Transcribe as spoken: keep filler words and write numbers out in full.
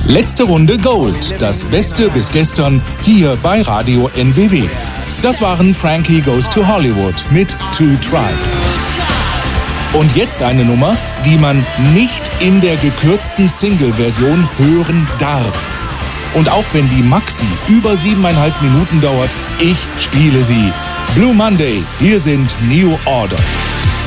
Letzte Runde Gold, das Beste bis gestern hier bei Radio N W W. Das waren Frankie Goes to Hollywood mit Two Tribes. Und jetzt eine Nummer, die man nicht in der gekürzten Single-Version hören darf. Und auch wenn die Maxi über siebeneinhalb Minuten dauert, ich spiele sie. Blue Monday, hier sind New Order.